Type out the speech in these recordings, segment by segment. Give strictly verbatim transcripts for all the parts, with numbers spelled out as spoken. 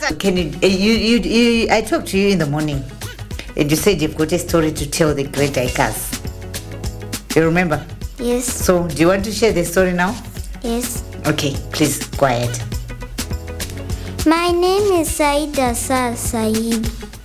Can you, you, you, you, I talked to you in the morning and you said you've got a story to tell the great Ikas. You remember? Yes. So, do you want to share the story now? Yes. Okay, please, go ahead. My name is Saida Sa Saib.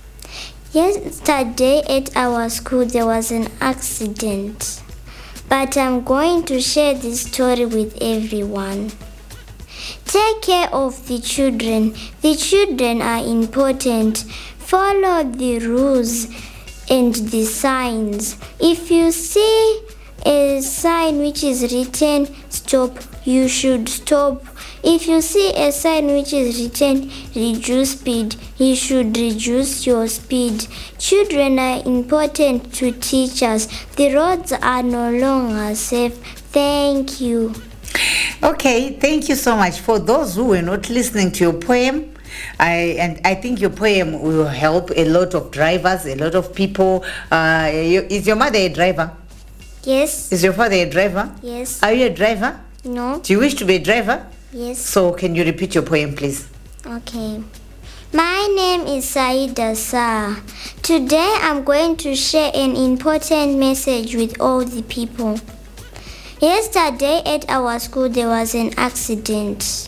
Yesterday at our school there was an accident. But I'm going to share this story with everyone. Take care of the children. The children are important. Follow the rules and the signs. If you see a sign which is written stop, you should stop. If you see a sign which is written reduce speed, you should reduce your speed. Children are important to teachers. The roads are no longer safe. Thank you. Okay, thank you so much. For those who were not listening to your poem, I and I think your poem will help a lot of drivers, a lot of people. Uh, you, is your mother a driver? Yes. Is your father a driver? Yes. Are you a driver? No. Do you wish to be a driver? Yes. So can you repeat your poem, please? Okay. My name is Saida Sa. Today I'm going to share an important message with all the people. Yesterday at our school there was an accident.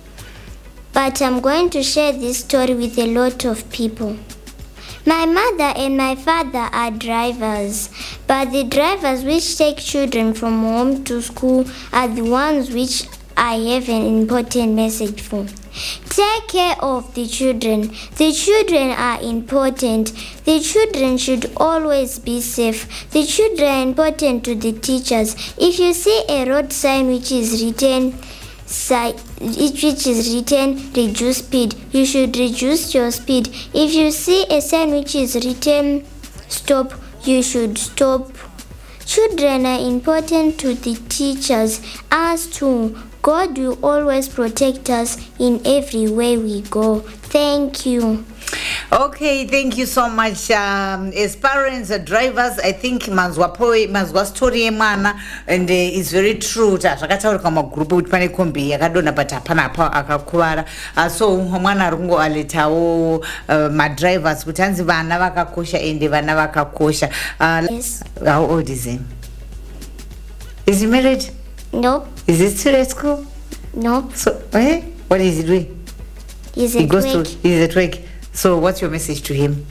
But I'm going to share this story with a lot of people. My mother and my father are drivers, but the drivers which take children from home to school are the ones which I have an important message for. Take care of the children. The children are important. The children should always be safe. The children are important to the teachers. If you see a road sign which is written which is written reduce speed, you should reduce your speed. If you see a sign which is written stop, you should stop. Children are important to the teachers. Us too. God will always protect us in every way we go. Thank you. Okay, thank you so much. Um, as parents, uh, drivers, I think mazwa poi mazwa story emana, and uh, it's very true. Takataura kama group with pane kombi yakadona bata pana pa akakuwara. Uh, so mwana rungo aletawo uh, my drivers kutanzi vana vakakosha ende vana vakakosha. Uh, yes. How old is he? Is he married? Nope. Is he still at school? Nope. So, eh? What is he doing? He's he at goes work. to. He's at work. So, what's your message to him?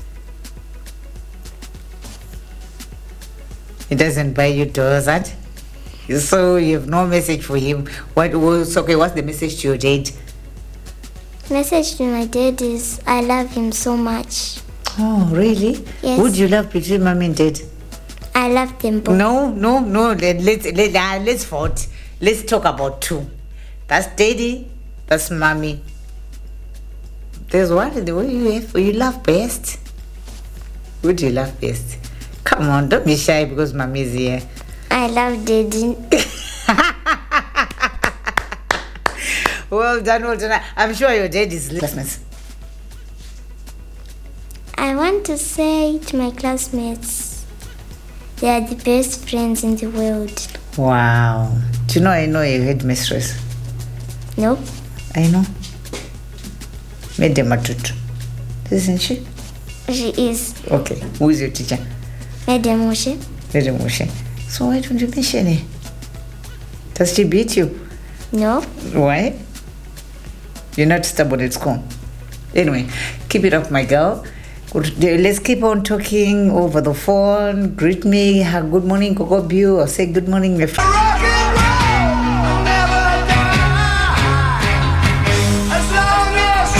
He doesn't buy you toys, right? So you have no message for him. What was okay? What's the message to your dad? Message to my dad is I love him so much. Oh, really? Yes. Who do you love between mommy and dad? I love them both. No, no, no. Let, let's let, uh, let's vote. Let's talk about two. That's daddy. That's mommy. There's one the way you have, you love best. Who do you love best? Come on, don't be shy because mommy is here. I love daddy. Well done, well done. I'm sure your dad is listening. I want to say to my classmates, they are the best friends in the world. Wow. Do you know I know a headmistress? Nope. I know. Madam Matutu. Isn't she? She is. Okay. Who is your teacher? Madam Moshe. Madam Moshe. So why don't you mention it? Does she beat you? No. Why? You're not stubborn at school. Anyway, keep it up, my girl. Let's keep on talking over the phone. Greet me. Good morning, Coco Bew, or say good morning, my friend.